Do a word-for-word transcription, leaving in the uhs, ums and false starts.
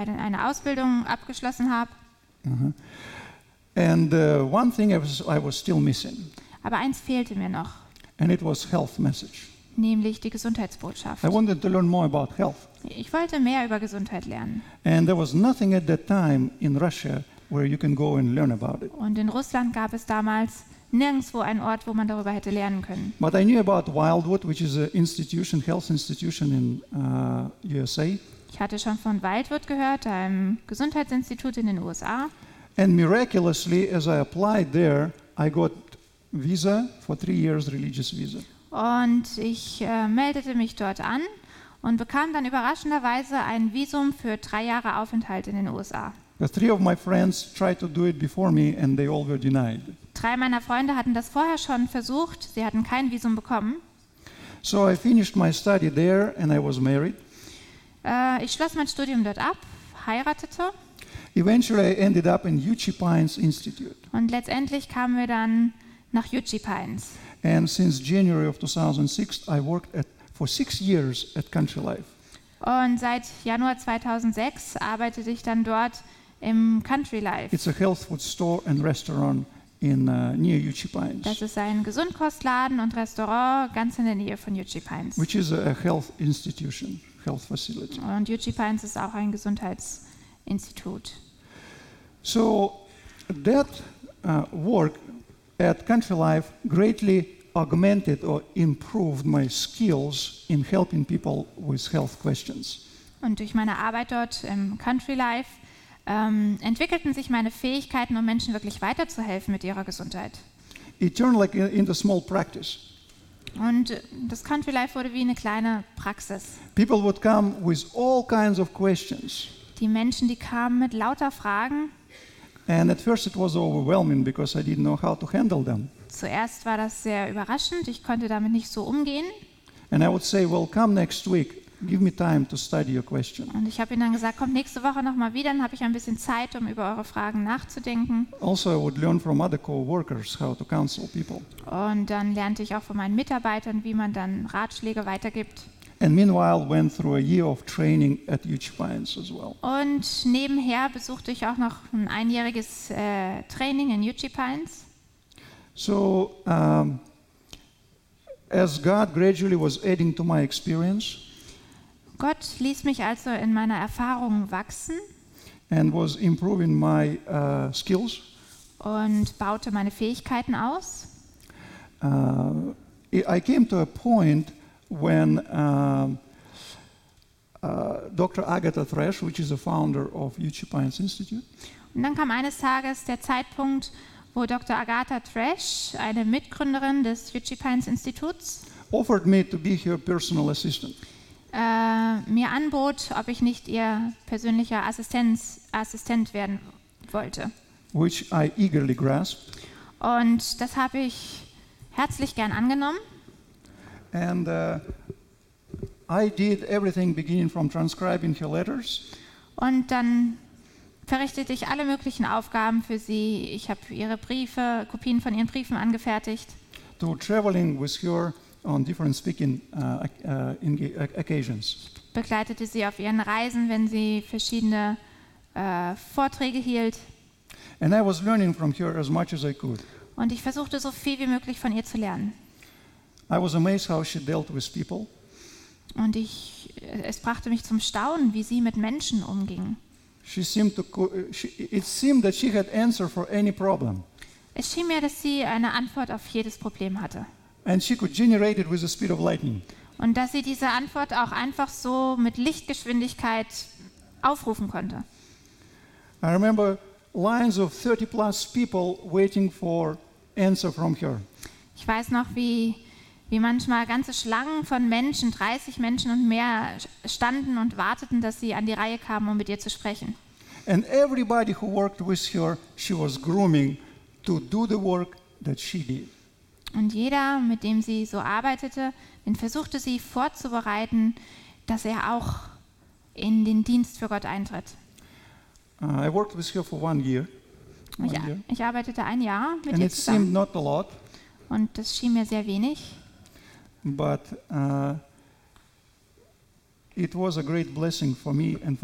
eine Ausbildung abgeschlossen habe. Uh-huh. And uh, one thing I was, I was still missing, Aber eins fehlte mir noch, and it was health message. nämlich die Gesundheitsbotschaft. I wanted to learn more about health. Ich wollte mehr über Gesundheit lernen. And there was nothing at that time in Russia where you can go and learn about it. Und in Russland gab es damals nirgendwo einen Ort, wo man darüber hätte lernen können. But I knew about Wildwood, which is an institution, health institution in uh, U S A. Ich hatte schon von Wildwood gehört, einem Gesundheitsinstitut in den U S A. And miraculously, as I applied there, I got visa for three years, religious visa. Und ich äh, meldete mich dort an und bekam dann überraschenderweise ein Visum für drei Jahre Aufenthalt in den U S A. The three of my friends tried to do it before me, and they all were denied. Drei meiner Freunde hatten das vorher schon versucht, sie hatten kein Visum bekommen. So I finished my study there, and I was married. Äh, ich schloss mein Studium dort ab, heiratete Eventually, I ended up in Uchee Pines Institute. und letztendlich kamen wir dann nach Uchee Pines. And since January of two thousand six, I worked at, for six years at Country Life. Und seit Januar zweitausendsechs arbeitete ich dann dort im Country Life. It's a health food store and restaurant in uh, near Uchee Pines, Das ist ein Gesundkostladen und Restaurant ganz in der Nähe von Uchee Pines. which is a health institution, health facility. Und Uchee Pines ist auch ein Gesundheitsinstitut. So that uh, work at Country Life greatly augmented or improved my skills in helping people with health questions. Und durch meine Arbeit dort im Country Life ähm, entwickelten sich meine Fähigkeiten, um Menschen wirklich weiterzuhelfen mit ihrer Gesundheit. It turned like in- into small practice. Und äh, das Country Life wurde wie eine kleine Praxis. People would come with all kinds of questions. Die Menschen, die kamen mit lauter Fragen. And at first it was overwhelming because I didn't know how to handle them. Zuerst war das sehr überraschend, ich konnte damit nicht so umgehen. And I would say, well, come next week. Give me time to study your question. Und ich habe ihnen dann gesagt, kommt nächste Woche nochmal wieder, dann habe ich ein bisschen Zeit, um über eure Fragen nachzudenken. Also, I would learn from other co-workers how to counsel people. Und dann lernte ich auch von meinen Mitarbeitern, wie man dann Ratschläge weitergibt. And meanwhile, went through a year of training at Uchee Pines as well. Und nebenher besuchte ich auch noch ein einjähriges äh, Training in Uchee Pines. So, um, as God gradually was adding to my experience Gott ließ mich also in meiner Erfahrung wachsen and was improving my uh, skills, und baute meine Fähigkeiten aus. uh, I came to a point when um, uh, Doctor Agatha Thresh, which is the founder of Uchee Pines Institute, Und dann kam eines Tages der Zeitpunkt, wo Doktor Agatha Thresh, eine Mitgründerin des Uchee Pines Instituts, offered me to be her personal assistant. äh, mir anbot, ob ich nicht ihr persönlicher Assistenz, Assistent werden wollte. Which I eagerly grasped. Und das habe ich herzlich gern angenommen. And uh, I did everything beginning from transcribing her letters, Und dann verrichtete ich alle möglichen Aufgaben für sie. Ich habe ihre Briefe, Kopien von ihren Briefen angefertigt, to traveling with her on different speaking uh, uh, enga- occasions. begleitete sie auf ihren Reisen, wenn sie verschiedene äh, Vorträge hielt. And I was learning from her as much as I could. Und ich versuchte so viel wie möglich von ihr zu lernen. I was amazed how she dealt with people. Und ich, es brachte mich zum Staunen, wie sie mit Menschen umging. She seemed to co- uh, she, it seemed that she had answer for any problem, Es schien mir, dass sie eine Antwort auf jedes Problem hatte. and she could generate it with the speed of lightning. Und dass sie diese Antwort auch einfach so mit Lichtgeschwindigkeit aufrufen konnte. I remember lines of thirty plus people waiting for answer from her. Ich weiß noch, wie, wie manchmal ganze Schlangen von Menschen, dreißig Menschen und mehr, standen und warteten, dass sie an die Reihe kamen, um mit ihr zu sprechen. And everybody who worked with her, she was grooming to do the work that she did. Und jeder, mit dem sie so arbeitete, den versuchte sie vorzubereiten, dass er auch in den Dienst für Gott eintritt. Uh, I worked with her for one year, one Ich, year, ich arbeitete ein Jahr mit and ihr it seemed zusammen not a lot, und das schien mir sehr wenig. but uh, it was a great blessing for me and